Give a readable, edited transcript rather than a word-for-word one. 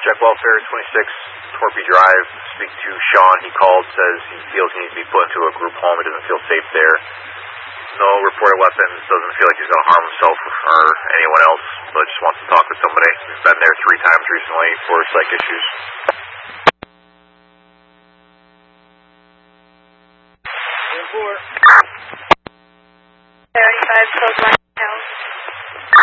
Check welfare 26 Torpy Drive. Speak to Sean. He called, says he feels he needs to be put into a group home. He doesn't feel safe there. No reported weapons. Doesn't feel like he's going to harm himself or anyone else, but just wants to talk with somebody. He's been there 3 times recently for psych issues. 35, close line.